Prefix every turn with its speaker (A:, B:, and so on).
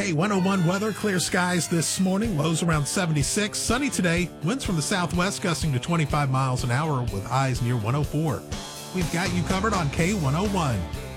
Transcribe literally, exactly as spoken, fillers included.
A: K one oh one weather, clear skies this morning, lows around seventy-six. Sunny today, winds from the southwest gusting to twenty-five miles an hour with highs near one oh four. We've got you covered on K one oh one.